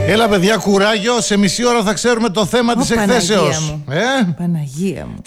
Έλα παιδιά, κουράγιο, σε μισή ώρα θα ξέρουμε το θέμα της εκθέσεως. Παναγία μου.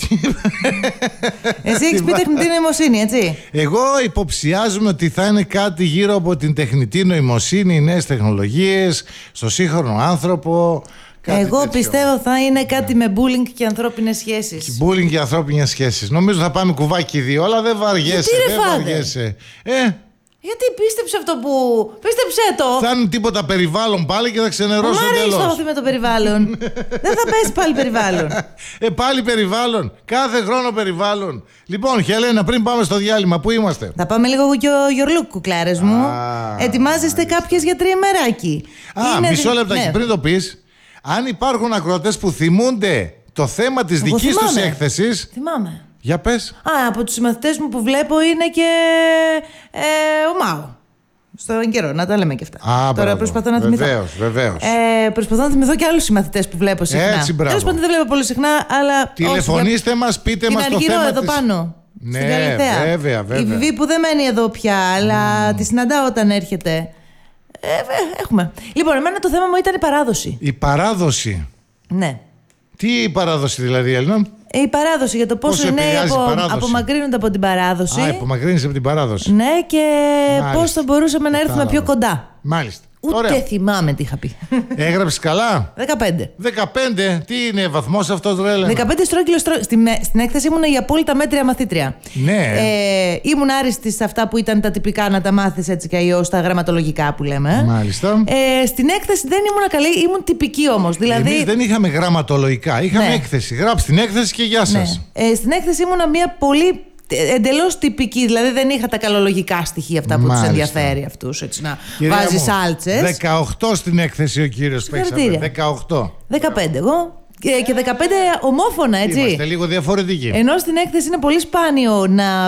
Εσύ έχεις πει τεχνητή νοημοσύνη, έτσι? Εγώ υποψιάζομαι ότι θα είναι κάτι γύρω από την τεχνητή νοημοσύνη, οι νέες τεχνολογίες, στο σύγχρονο άνθρωπο. Εγώ τέτοιο. Πιστεύω θα είναι κάτι με bullying και ανθρώπινες σχέσεις. Bullying και ανθρώπινες σχέσεις. Νομίζω θα πάμε κουβάκι δύο, αλλά δεν βαριέσαι. Γιατί δεν βαριέσαι. Γιατί πίστεψε αυτό που. Πίστεψε το! Θα είναι τίποτα περιβάλλον πάλι και θα ξενερώσουν τελώς. Μ' αρέσει το με το περιβάλλον. Δεν θα πέσει πάλι περιβάλλον. Πάλι περιβάλλον. Κάθε χρόνο περιβάλλον. Λοιπόν, Χελένα, πριν πάμε στο διάλειμμα, πού είμαστε? Θα πάμε λίγο και ο Your Look, κουκλάρες μου. Ετοιμάζεστε κάποιες για τριημεράκι. Μισό λεπτάκι, ναι. Πριν το πεις, αν υπάρχουν ακροατές που θυμούνται το θέμα της δικής τους έκθεσης. Θυμάμαι. Για πες. Από τους συμμαθητές μου που βλέπω είναι και ο Μάο. Στον καιρό, να τα λέμε και αυτά. Τώρα προσπαθώ να θυμηθώ. Βεβαίως. Προσπαθώ να θυμηθώ και άλλους συμμαθητές που βλέπω συχνά. Έτσι, μπράβο. Τέλος πάντων δεν βλέπω πολύ συχνά, αλλά. Τηλεφωνήστε μας, πείτε μας το θέμα. Εδώ πάνω. Ναι, στην Καλυθέα. Βέβαια. Η Βιβί που δεν μένει εδώ πια, αλλά τη συναντάω όταν έρχεται. Έχουμε. Λοιπόν, εμένα το θέμα μου ήταν η παράδοση. Η παράδοση. Ναι. Τι η παράδοση δηλαδή, Έλληνα? Η παράδοση, για το πόσο οι νέοι απομακρύνονται από την παράδοση. Απομακρύνεσαι από την παράδοση. Ναι, και πώς θα μπορούσαμε να έρθουμε πιο κοντά. Μάλιστα. Ούτε ωραία. Θυμάμαι τι είχα πει. Έγραψες καλά? 15. 15, τι είναι βαθμός αυτός, ρε Έλενα? 15 στρόγγυλο. Στην έκθεση ήμουν η απόλυτα μέτρια μαθήτρια. Ναι. Ήμουν άριστη σε αυτά που ήταν τα τυπικά, να τα μάθεις έτσι και αλλιώς, τα γραμματολογικά που λέμε. Μάλιστα. Στην έκθεση δεν ήμουν καλή, ήμουν τυπική όμως. Δηλαδή... Εμείς δεν είχαμε γραμματολογικά, είχαμε έκθεση. Γράψτε την έκθεση και γεια σας. Ναι. Στην έκθεση ήμουν μια πολύ. Εντελώς τυπική, δηλαδή δεν είχα τα καλολογικά στοιχεία αυτά που τους ενδιαφέρει αυτούς, έτσι να βάζει σάλτσες. 18 στην έκθεση ο κύριος παίξαμε. 18. 15 εγώ. Και 15 ομόφωνα, έτσι. Είμαστε λίγο διαφορετικοί. Ενώ στην έκθεση είναι πολύ σπάνιο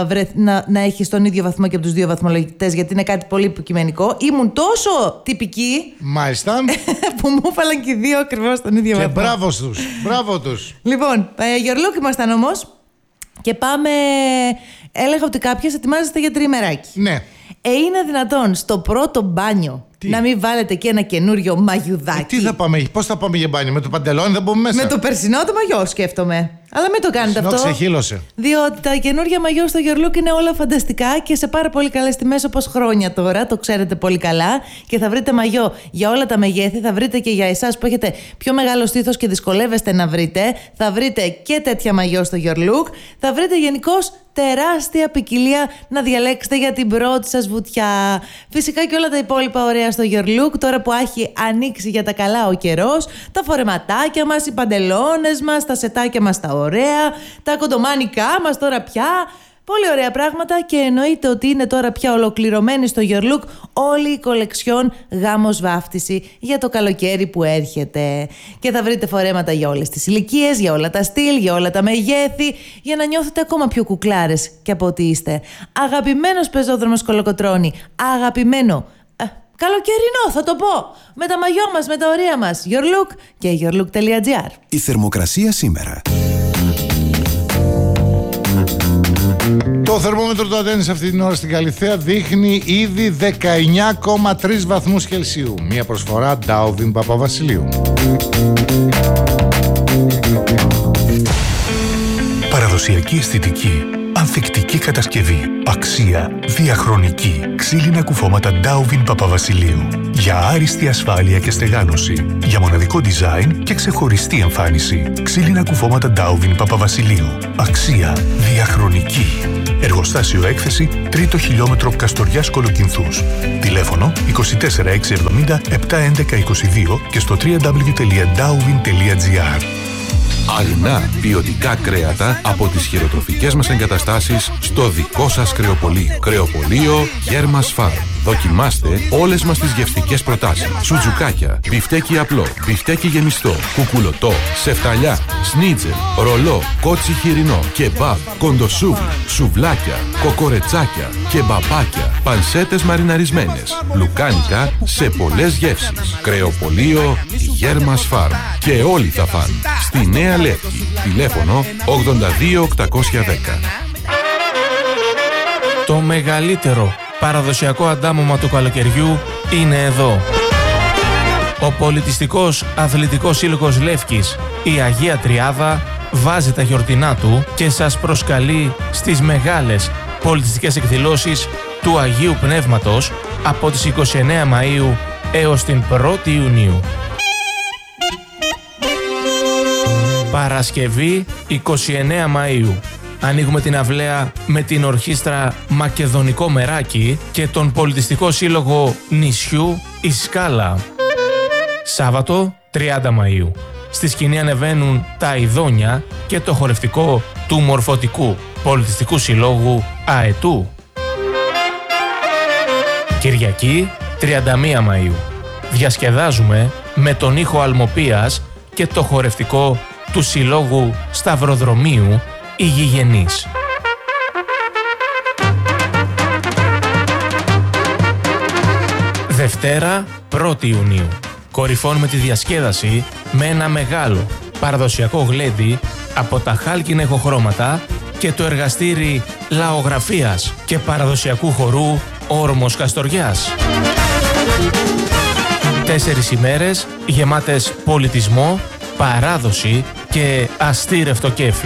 να έχεις τον ίδιο βαθμό και από τους δύο βαθμολογητές, γιατί είναι κάτι πολύ υποκειμενικό. Ήμουν τόσο τυπική. Μάλιστα. Που μου έφαλαν και οι δύο ακριβώς τον ίδιο βαθμό. Και μπράβο τους. Μπράβο τους. Λοιπόν, Your Look ήμασταν όμως. Και πάμε. Έλεγα ότι κάποιες ετοιμάζεστε για τριημεράκι. Ναι. Είναι δυνατόν στο πρώτο μπάνιο να μην βάλετε και ένα καινούριο μαγιουδάκι? Τι θα πάμε, πώς θα πάμε για μπάνιο? Με το παντελόνι θα μπούμε μέσα? Με το περσινό το μαγιό σκέφτομαι. Αλλά μην το κάνετε αυτό. Ξεχύλωσε. Διότι τα καινούργια μαγιό στο Your Look είναι όλα φανταστικά και σε πάρα πολύ καλές τιμές, όπως χρόνια τώρα. Το ξέρετε πολύ καλά. Και θα βρείτε μαγιό για όλα τα μεγέθη. Θα βρείτε και για εσάς που έχετε πιο μεγάλο στήθος και δυσκολεύεστε να βρείτε. Θα βρείτε και τέτοια μαγιό στο Your Look. Θα βρείτε γενικώς τεράστια ποικιλία να διαλέξετε για την πρώτη σας βουτιά. Φυσικά και όλα τα υπόλοιπα ωραία στο Your Look. Τώρα που έχει ανοίξει για τα καλά ο καιρός, τα φορεματάκια μας, οι παντελόνες μας, τα σετάκια μας τα ωραία, τα κοντομάνικά μας τώρα πια. Πολύ ωραία πράγματα και εννοείται ότι είναι τώρα πια ολοκληρωμένη στο Your Look όλη η κολεξιόν γάμος βάφτιση για το καλοκαίρι που έρχεται. Και θα βρείτε φορέματα για όλες τις ηλικίες, για όλα τα στυλ, για όλα τα μεγέθη, για να νιώθετε ακόμα πιο κουκλάρες και από ό,τι είστε. Αγαπημένος πεζόδρομος Κολοκοτρώνη, αγαπημένο. Καλοκαιρινό θα το πω. Με τα μαγιό μας, με τα ωραία μας. Your Look και yourlook.gr. Η θερμοκρασία σήμερα. Το θερμόμετρο του Αντένης αυτή την ώρα στην Καλυθέα δείχνει ήδη 19,3 βαθμούς Κελσίου. Μια προσφορά Ντάουβιν Παπαβασιλείου. Παραδοσιακή αισθητική, ανθεκτική κατασκευή, αξία, διαχρονική. Ξύλινα κουφώματα Ντάουβιν Παπαβασιλείου. Για άριστη ασφάλεια και στεγάνωση. Για μοναδικό design και ξεχωριστή εμφάνιση. Ξύλινα κουφώματα Ντάουβιν Παπαβασιλείου. Αξία, διαχρονική. Εργοστάσιο έκθεση 3ο χιλιόμετρο Καστοριάς Κολοκυνθούς. Τηλέφωνο 24670 71122 και στο www.dauvin.gr. Αγνά ποιοτικά κρέατα από τις χειροτροφικές μας εγκαταστάσεις στο δικό σας κρεοπωλείο. Κρεοπωλείο Γέρμας Φάρμ. Δοκιμάστε όλες μας τις γευστικές προτάσεις. Σουτζουκάκια, μπιφτέκι απλό, μπιφτέκι γεμιστό, κουκουλωτό, σεφταλιά, σνίτζελ, ρολό, κότσι χοιρινό, κεμπάμπ, κοντοσούβλι, σουβλάκια, κοκορετσάκια, κεμπαπάκια, πανσέτες μαριναρισμένες, λουκάνικα σε πολλές γεύσεις. Κρεοπωλείο Γέρμας Φάρμ. Και όλοι θα φαν. Στη Νέα Λεύκη. Τηλέφωνο 82810. Το μεγαλύτερο παραδοσιακό αντάμωμα του καλοκαιριού είναι εδώ. Ο Πολιτιστικός Αθλητικός Σύλλογος Λεύκης, η Αγία Τριάδα, βάζει τα γιορτινά του και σας προσκαλεί στις μεγάλες πολιτιστικές εκδηλώσεις του Αγίου Πνεύματος από τις 29 Μαΐου έως την 1η Ιουνίου. Παρασκευή 29 Μαΐου. Ανοίγουμε την αυλαία με την ορχήστρα Μακεδονικό Μεράκι και τον Πολιτιστικό Σύλλογο Νησιού η Σκάλα. Σάββατο 30 Μαΐου. Στη σκηνή ανεβαίνουν τα Ιδόνια και το χορευτικό του Μορφωτικού Πολιτιστικού Συλλόγου Αετού. Κυριακή 31 Μαΐου. Διασκεδάζουμε με τον ήχο Αλμοπίας και το χορευτικό του Συλλόγου Σταυροδρομίου οι Γηγενείς. Δευτέρα 1η Ιουνίου. Κορυφώνουμε τη διασκέδαση με ένα μεγάλο παραδοσιακό γλέντι από τα χάλκινα ηχοχρώματα και το εργαστήρι λαογραφίας και παραδοσιακού χορού Όρμος Καστοριάς. 4 ημέρες γεμάτες πολιτισμό, παράδοση και αστήρευτο κέφι.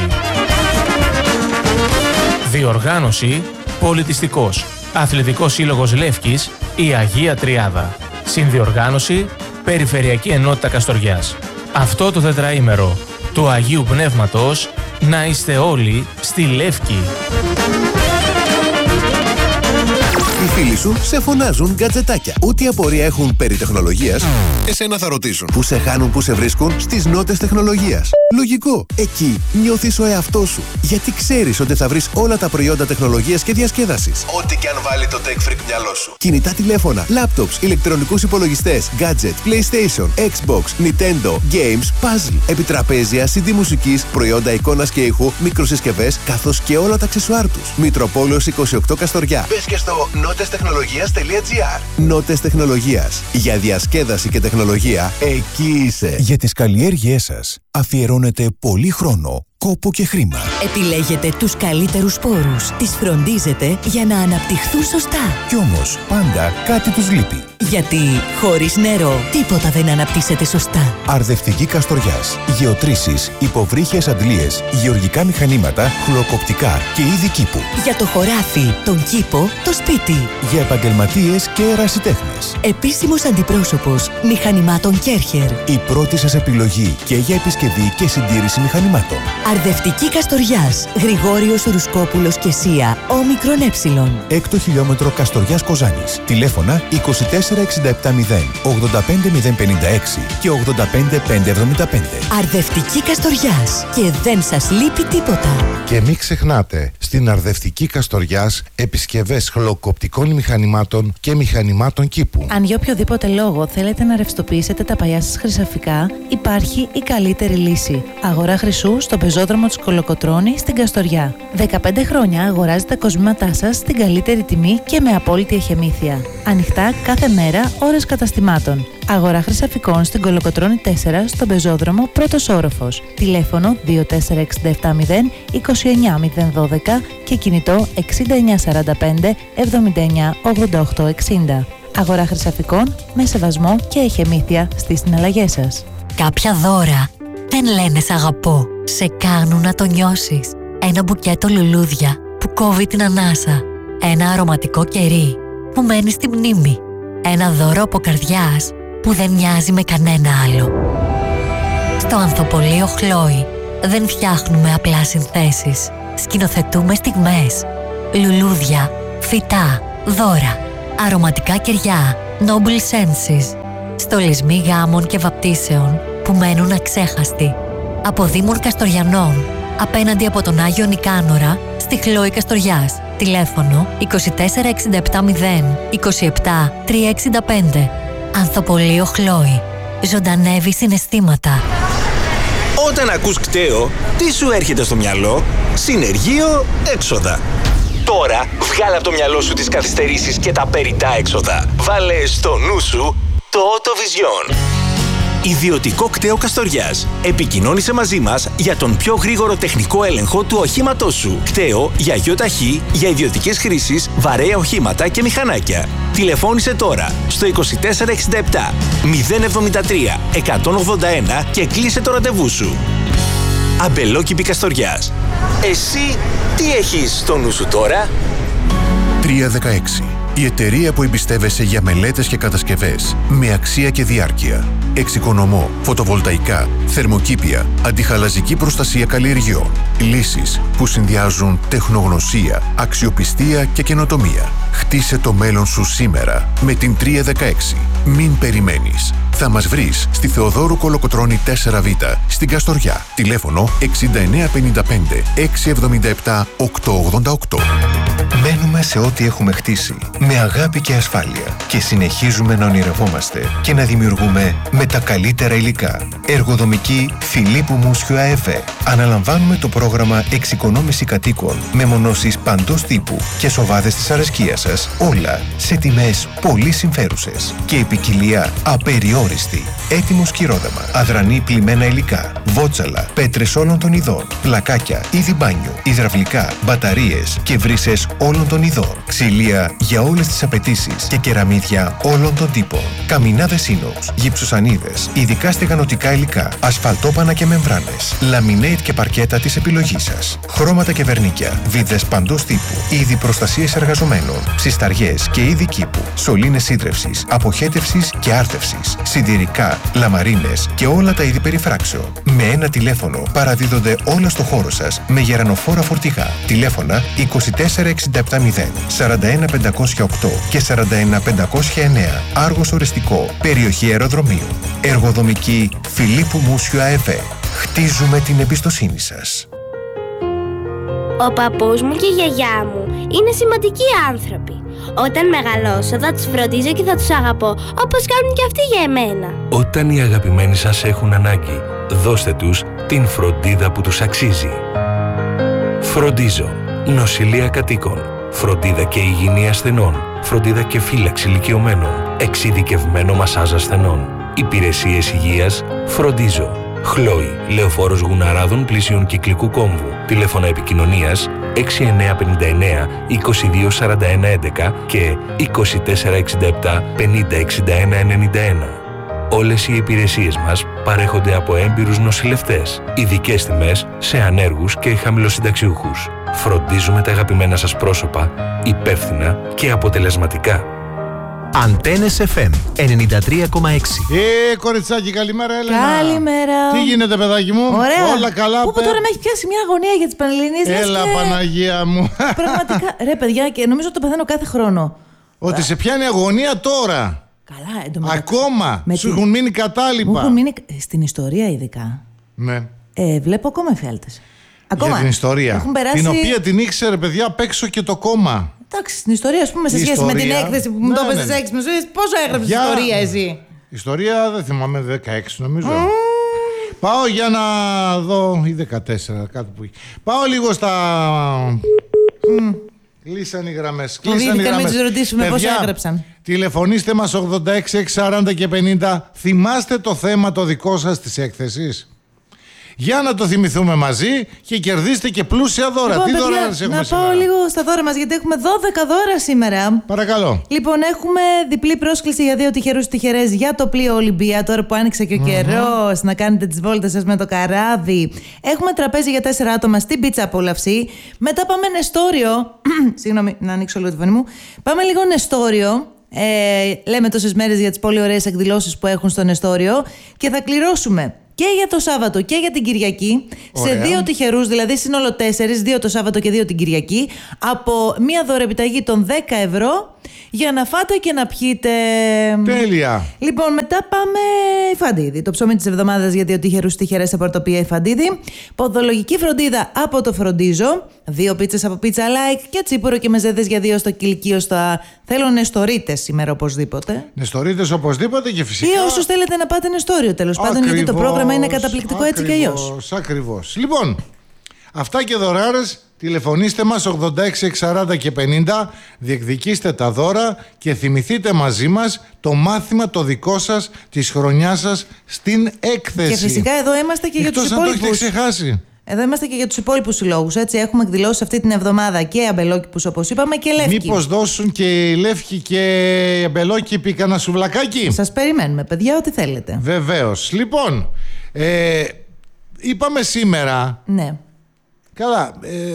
Διοργάνωση Πολιτιστικός Αθλητικός Σύλλογος Λεύκης η Αγία Τριάδα. Συνδιοργάνωση Περιφερειακή Ενότητα Καστοριάς. Αυτό το τετραήμερο του Αγίου Πνεύματος να είστε όλοι στη Λεύκη. Οι φίλοι σου σε φωνάζουν γκατζετάκια. Ό,τι απορία έχουν περί τεχνολογίας, εσένα θα ρωτήσουν. Πού σε χάνουν, πού σε βρίσκουν? Στις νότες τεχνολογίας. Λογικό. Εκεί νιώθεις ο εαυτός σου. Γιατί ξέρεις ότι θα βρεις όλα τα προϊόντα τεχνολογίας και διασκέδασης. Ό,τι και αν βάλει το Tech Freak μυαλό σου. Κινητά τηλέφωνα, laptops, ηλεκτρονικούς υπολογιστές, gadget, PlayStation, Xbox, Nintendo, games, puzzle, επιτραπέζια, CD μουσικής, προϊόντα εικόνας και ήχου, μικροσυσκευές, καθώς και όλα τα αξεσουάρ τους. Μητροπόλεως 28 Καστοριά. Μπες και στο notestechnologias.gr. Νότες Τεχνολογίας. Για διασκέδαση και τεχνολογία, εκεί είσαι. Για τις καλλιέργειές σας αφιερώνετε πολύ χρόνο, κόπο και χρήμα. Επιλέγετε τους καλύτερους σπόρους, τις φροντίζετε για να αναπτυχθούν σωστά. Κι όμως πάντα κάτι τους λείπει. Γιατί χωρίς νερό τίποτα δεν αναπτύσσεται σωστά. Αρδευτική Καστοριάς. Γεωτρήσεις, υποβρύχιες αντλίες, γεωργικά μηχανήματα, χλωκοπτικά και είδη κήπου. Για το χωράφι, τον κήπο, το σπίτι. Για επαγγελματίες και ερασιτέχνες. Επίσημος αντιπρόσωπος μηχανημάτων Κέρχερ. Η πρώτη σας επιλογή και για επισκευή και συντήρηση μηχανημάτων. Αρδευτική Καστοριάς. Γρηγόριος Ρουσκόπουλος και Σία. Όμικρον Ε. 6ο χιλιόμετρο Καστοριάς Κοζάνης. Τηλέφωνα 24670 85056 και 85575. Αρδευτική Καστοριάς. Και δεν σας λείπει τίποτα. Και μην ξεχνάτε, στην Αρδευτική Καστοριάς επισκευές χλωκοπτικών μηχανημάτων και μηχανημάτων κήπου. Αν για οποιοδήποτε λόγο θέλετε να ρευστοποιήσετε τα παλιά σας χρυσαφικά, υπάρχει η καλύτερη λύση. Αγορά χρυσού στον πεζόδρομο της Κολοκοτρώνη στην Καστοριά. 15 χρόνια αγοράζετε τα κοσμήματά σας στην καλύτερη τιμή και με απόλυτη εχεμήθεια. Ανοιχτά κάθε μέρα, ώρες καταστημάτων. Αγορά χρυσαφικών στην Κολοκοτρώνη 4 στον πεζόδρομο πρώτος όροφος. Τηλέφωνο 24670 29012 και κινητό 6945 79 88 60. Αγορά χρυσαφικών με σεβασμό και εχεμήθεια στις συναλλαγές σας. Κάποια δώρα δεν λένε σ' αγαπώ, σε κάνουν να το νιώσεις. Ένα μπουκέτο λουλούδια που κόβει την ανάσα. Ένα αρωματικό κερί που μένει στη μνήμη. Ένα δώρο από καρδιάς που δεν μοιάζει με κανένα άλλο. Στο Ανθοπολείο Χλόι δεν φτιάχνουμε απλά συνθέσεις. Σκηνοθετούμε στιγμές. Λουλούδια, φυτά, δώρα, αρωματικά κεριά, noble senses. Στολισμοί γάμων και βαπτίσεων που μένουν αξέχαστοι. Από Δήμων Καστοριανών, απέναντι από τον Άγιο Νικάνορα, στη Χλόη Καστοριάς. Τηλέφωνο 24670 27 365. Ανθοπολείο Χλόη. Ζωντανεύει συναισθήματα. Όταν ακούς κταίο, τι σου έρχεται στο μυαλό? Συνεργείο έξοδα. Τώρα βγάλε από το μυαλό σου τις καθυστερήσεις και τα περιττά έξοδα. Βάλε στο νου σου το Autovision. Ιδιωτικό κτέο Καστοριάς. Επικοινώνησε μαζί μας για τον πιο γρήγορο τεχνικό έλεγχο του οχήματός σου. Κτέο για ΙΟΤΑΧΗ, για ιδιωτικές χρήσεις, βαρέα οχήματα και μηχανάκια. Τηλεφώνησε τώρα στο 2467 073 181 και κλείσε το ραντεβού σου. Αμπελόκηπη Καστοριάς. Εσύ τι έχεις στο νου σου τώρα? 316. Η εταιρεία που εμπιστεύεσαι για μελέτες και κατασκευές με αξία και διάρκεια. Εξοικονομώ, φωτοβολταϊκά, θερμοκήπια, αντιχαλαζική προστασία καλλιεργιών. Λύσεις που συνδυάζουν τεχνογνωσία, αξιοπιστία και καινοτομία. Χτίσε το μέλλον σου σήμερα με την 316. Μην περιμένεις. Θα μας βρεις στη Θεοδόρου Κολοκοτρώνη 4Β στην Καστοριά. Τηλέφωνο 6955 677 888. Μένουμε σε ό,τι έχουμε χτίσει με αγάπη και ασφάλεια και συνεχίζουμε να ονειρευόμαστε και να δημιουργούμε με τα καλύτερα υλικά. Εργοδομική Φιλίππου Μούσιου ΑΕΒ. Αναλαμβάνουμε το πρόγραμμα εξοικονόμηση κατοίκων με μονώσεις παντός τύπου και σοβάδες της αρεσκίας σας, όλα σε τιμές πολύ συμφέρουσες και η ποικιλία απεριόριστη. Έτοιμο σκυρόδεμα, αδρανή πλημμένα υλικά, βότσαλα, πέτρες όλων των ειδών, πλακάκια, είδη μπάνιου, υδραυλικά, μπαταρίες και βρύσες όλων των ειδών, ξυλία για όλες τις απαιτήσεις και κεραμίδια όλων των τύπων, καμινάδες ίνοξ, γυψοσανίδες, ειδικά στεγανοτικά υλικά, ασφαλτόπανα και μεμβράνες, λαμινέιτ και παρκέτα της επιλογής σας, χρώματα και βερνίκια, βίδες παντός τύπου, είδη προστασίας εργαζομένων, ψισταριές και είδη κήπου, σωλήνες σύντρευσης, αποχέτευσης και άρτευσης, σιδηρικά, λαμαρίνες και όλα τα είδη περιφράξεων. Με ένα τηλέφωνο παραδίδονται όλα στο χώρο σας με γερανοφόρα φορτηγά. Τηλέφωνα 24670 41508 και 41509. Άργος οριστικό, περιοχή αεροδρομίου. Εργοδομική Φιλίππου Μούσιου ΑΕΒ. Χτίζουμε την εμπιστοσύνη σας. Ο παππούς μου και η γιαγιά μου είναι σημαντικοί άνθρωποι. Όταν μεγαλώσω θα τους φροντίζω και θα τους αγαπώ όπως κάνουν και αυτοί για εμένα. Όταν οι αγαπημένοι σας έχουν ανάγκη, δώστε τους την φροντίδα που τους αξίζει. Φροντίζω. Νοσηλεία κατοίκων. Φροντίδα και υγιεινή ασθενών. Φροντίδα και φύλαξη ηλικιωμένων. Εξειδικευμένο μασάζ ασθενών. Υπηρεσίες υγείας. Φροντίζω. Χλόι, Λεωφόρος Γουναράδων πλησίων Κυκλικού Κόμβου. Τηλέφωνα επικοινωνίας 6959 2241 11 και 2467 5061 91. Όλες οι υπηρεσίες μας παρέχονται από έμπειρους νοσηλευτές. Ειδικές τιμές σε ανέργους και χαμηλοσυνταξιούχους. Φροντίζουμε τα αγαπημένα σας πρόσωπα υπεύθυνα και αποτελεσματικά. Αντένες FM 93,6. Κοριτσάκι, καλημέρα, Έλενα. Καλημέρα. Τι γίνεται, παιδάκι μου? Ωραία. Όλα καλά? Που τώρα με έχει πιάσει μια αγωνία για τις Πανελληνίες. Έλα, και... Παναγία μου. Πραγματικά, ρε παιδιά, και νομίζω ότι το παθαίνω κάθε χρόνο. Ότι σε πιάνει αγωνία τώρα. Καλά, εντωμεταξύ. Ακόμα. Σου έχουν μείνει κατάλοιπα. Μου έχουν μείνει στην ιστορία, ειδικά. Ναι. Βλέπω ακόμα εφιάλτες. Ακόμα. Για την ιστορία. Περάσει... Την οποία την ήξερε, παιδιά, απ' έξω και το κόμμα. Εντάξει, στην ιστορία, ας πούμε, σε σχέση με την έκθεση που μου το έπαιζες 6 μεσούρες, πόσο έγραψες ιστορία εσύ? Ιστορία δεν θυμάμαι, 16 νομίζω. Πάω για να δω, ή 14, κάτι που έχει. Πάω λίγο στα... Κλείσαν οι γραμμές. Κλείσαν οι γραμμές. Μην τους ρωτήσουμε πόσο έγραψαν. Τηλεφωνήστε μας 86 640 και 50. Θυμάστε το θέμα το δικό σας της έκθεσης? Για να το θυμηθούμε μαζί και κερδίστε και πλούσια δώρα. Λοιπόν, τι παιδιά, δώρα έχουμε σήμερα? Να πάω λίγο στα δώρα μας, γιατί έχουμε 12 δώρα σήμερα. Παρακαλώ. Λοιπόν, έχουμε διπλή πρόσκληση για 2 τυχερούς τυχερές για το πλοίο Ολυμπία. Τώρα που άνοιξε και ο καιρός να κάνετε τις βόλτες σας με το καράβι. Έχουμε τραπέζι για 4 άτομα στην πίτσα απόλαυση. Μετά πάμε νεστόριο. Συγγνώμη, να ανοίξω λίγο τη φωνή μου. Πάμε λίγο νεστόριο. Λέμε τόσες μέρες για τις πολύ ωραίες εκδηλώσεις που έχουν στο νεστόριο. Και θα κληρώσουμε και για το Σάββατο και για την Κυριακή. Ωραία. Σε 2 τυχερούς, δηλαδή σύνολο 4, 2 το Σάββατο και 2 την Κυριακή, από μια δωρεπιταγή των 10 ευρώ για να φάτε και να πιείτε. Τέλεια. Λοιπόν, μετά πάμε Ιφαντίδη. Το ψωμί της εβδομάδας για 2 τυχερούς τυχερές από ορτοπία Ιφαντίδη. Ποδολογική φροντίδα από το Φροντίζω. 2 πίτσες από Pizza Like και τσίπουρο και μεζέδες για 2 στο Κιλικείο. Θέλω νεστορίτες σήμερα οπωσδήποτε. Νεστορίτες οπωσδήποτε και φυσικά. Ή όσους θέλετε να πάτε νεστόριο, τέλος πάντων, γιατί το πρόγραμμα είναι καταπληκτικό έτσι κι αλλιώς. Ακριβώς. Λοιπόν, αυτά και δωράρες Τηλεφωνήστε μας 86 640 και 50, διεκδικήστε τα δώρα και θυμηθείτε μαζί μας το μάθημα το δικό σας της χρονιάς σας στην έκθεση. Και φυσικά εδώ είμαστε και για τους υπόλοιπους. Το έχετε ξεχάσει. Εδώ είμαστε και για τους υπόλοιπους συλλόγους. Έτσι, έχουμε εκδηλώσει αυτή την εβδομάδα και αμπελόκηπους, όπως είπαμε, και λεύκοι. Μήπως δώσουν και οι λεύκοι και οι αμπελόκηποι κανένα σουβλακάκι? Σας περιμένουμε, παιδιά, ό,τι θέλετε. Βεβαίως. Λοιπόν, είπαμε σήμερα. Ναι. Καλά.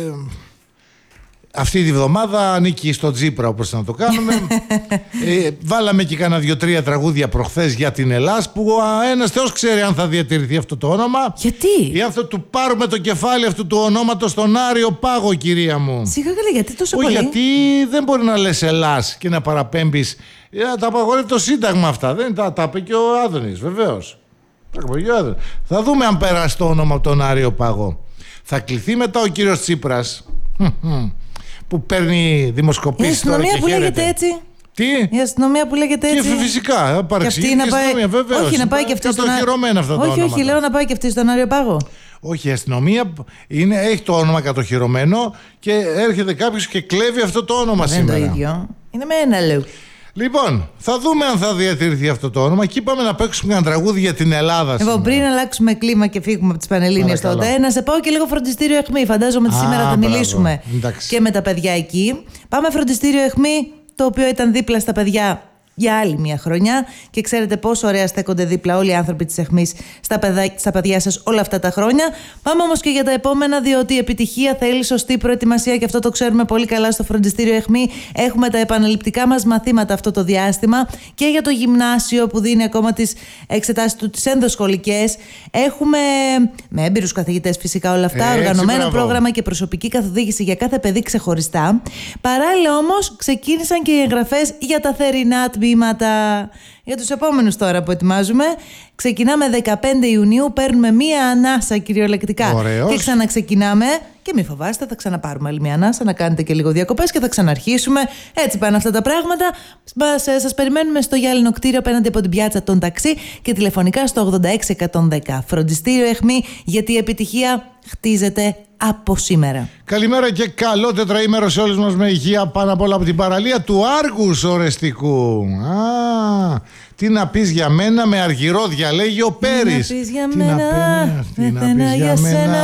Αυτή τη βδομάδα ανήκει στο Τσίπρα, όπως να το κάνουμε. Βάλαμε και κάνα 2-3 τραγούδια προχθές για την Ελλάς, που ένας Θεός ξέρει αν θα διατηρηθεί αυτό το όνομα. Γιατί? Ή αν θα του πάρουμε το κεφάλι αυτού του ονόματος στον Άριο Πάγο, κυρία μου. Σιγά καλά, γιατί τόσο πολύ? Γιατί δεν μπορεί να λες Ελλάς και να παραπέμπεις. Τα απαγορεύει το Σύνταγμα αυτά. Δεν τα είπε και ο Άδωνης, βεβαίως. Θα δούμε αν περάσει το όνομα από τον Άριο Πάγο. Θα κληθεί μετά ο κύριος Τσίπρας, που παίρνει δημοσκοπήσεις τώρα και χαίρεται. Η αστυνομία που λέγεται έτσι. Τι? Η αστυνομία που λέγεται έτσι. Και φυσικά, παρεξηγεί η αστυνομία, βεβαίως. Όχι, να πάει και αυτή στον Άριο Πάγο. Όχι, λέω να πάει και αυτή στον Άριο Πάγο. Όχι, η αστυνομία έχει το όνομα κατοχυρωμένο και έρχεται κάποιος και κλέβει αυτό το όνομα σήμερα. Δεν είναι το ίδιο. Είναι με ένα λέω. Λοιπόν, θα δούμε αν θα διατηρηθεί αυτό το όνομα και είπαμε να παίξουμε ένα τραγούδι για την Ελλάδα. Λοιπόν, πριν αλλάξουμε κλίμα και φύγουμε από τις Πανελλήνιες τότε, να σε πάω και λίγο φροντιστήριο Αιχμή. Φαντάζομαι ότι σήμερα θα μιλήσουμε και με τα παιδιά εκεί. Πάμε φροντιστήριο Αιχμή, το οποίο ήταν δίπλα στα παιδιά για άλλη μια χρονιά και ξέρετε πόσο ωραία στέκονται δίπλα όλοι οι άνθρωποι της Αιχμής στα παιδιά σας όλα αυτά τα χρόνια. Πάμε όμως και για τα επόμενα, διότι η επιτυχία θέλει σωστή προετοιμασία και αυτό το ξέρουμε πολύ καλά στο φροντιστήριο Αιχμή. Έχουμε τα επαναληπτικά μας μαθήματα αυτό το διάστημα και για το γυμνάσιο που δίνει ακόμα τις εξετάσεις του, τις ενδοσχολικές. Έχουμε με έμπειρους καθηγητές φυσικά όλα αυτά, οργανωμένο πρόγραμμα και προσωπική καθοδήγηση για κάθε παιδί ξεχωριστά. Παράλληλα όμως ξεκίνησαν και οι εγγραφές για τα θερινά τμήματα. Για τους επόμενους τώρα που ετοιμάζουμε. Ξεκινάμε 15 Ιουνίου, παίρνουμε μία ανάσα κυριολεκτικά. Ωραίος. Και ξαναξεκινάμε. Και μην φοβάστε, θα ξαναπάρουμε άλλη μία ανάσα, να κάνετε και λίγο διακοπές και θα ξαναρχίσουμε. Έτσι πάνε αυτά τα πράγματα. Σας περιμένουμε στο γυάλινο κτίριο απέναντι από την πιάτσα των ταξί και τηλεφωνικά στο 86110. Φροντιστήριο Αιχμή, γιατί η επιτυχία χτίζεται από σήμερα. Καλημέρα και καλό τετραήμερο σε όλους μας με υγεία, πάνω απ' όλα από την παραλία του Άργους Ορεστικού. Τι να πεις για μένα, με αργυρό διαλέγει ο Πέρης. Τι να πεις για μένα, πεθαίνα για σένα.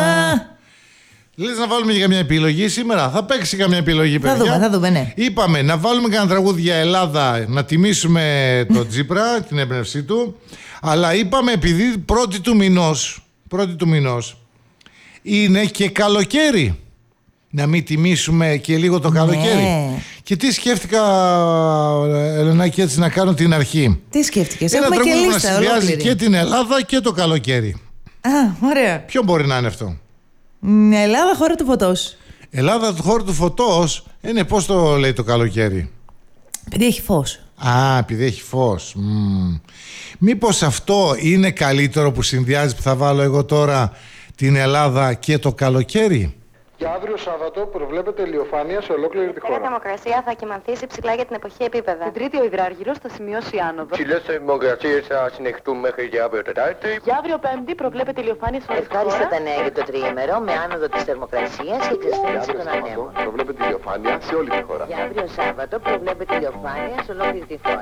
Λες να βάλουμε για μια επιλογή σήμερα? Θα παίξει καμιά επιλογή, παιδιά? Θα δούμε, ναι. Είπαμε να βάλουμε κανένα τραγούδι για Ελλάδα, να τιμήσουμε τον Τσίπρα, την έμπνευσή του. Αλλά είπαμε επειδή πρώτη του μηνός είναι και καλοκαίρι, να μην τιμήσουμε και λίγο το καλοκαίρι. Ναι. Και τι σκέφτηκα, Ελενάκη, έτσι να κάνω την αρχή. Τι σκέφτηκες? Ένα Έχουμε τραγούδι και που να λίστα συνδυάζει ολόκληρη. και την Ελλάδα και το καλοκαίρι. Ωραία. Ποιο μπορεί να είναι αυτό? Ελλάδα, χώρα του φωτός. Ελλάδα, χώρα του φωτός. Είναι πώς το λέει το καλοκαίρι? Επειδή έχει φως. Επειδή έχει φως. Μήπως αυτό είναι καλύτερο που συνδυάζει, που θα βάλω εγώ τώρα, την Ελλάδα και το καλοκαίρι? Για αύριο Σάββατο προβλέπεται ηλιοφάνεια σε ολόκληρη τη χώρα. Η θερμοκρασία θα κυμανθήσει ψηλά για την εποχή επίπεδα. Την Τρίτη ο υδράργυρος θα σημειώσει άνοδο. Ψηλές θερμοκρασίες θα συνεχτούν μέχρι και αύριο Τετάρτη. Για αύριο Πέμπτη προβλέπεται ηλιοφάνεια σε όλη τη χώρα. Ευχάριστα τα νέα για το τριήμερο με άνοδο της θερμοκρασίας και εξασθένηση των ανέμων. Προβλέπεται ηλιοφάνεια σε όλη τη χώρα. Για αύριο Σάββατο προβλέπεται ηλιοφάνεια σε ολόκληρη τη χώρα.